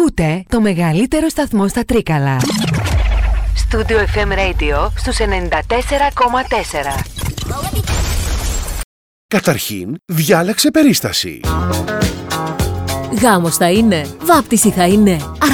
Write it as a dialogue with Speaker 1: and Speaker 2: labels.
Speaker 1: Ακούτε το μεγαλύτερο σταθμό στα Τρίκαλα. Studio FM Radio στους 94,4.
Speaker 2: Καταρχήν, διάλεξε περίσταση.
Speaker 3: Γάμος θα είναι, βάπτιση θα είναι,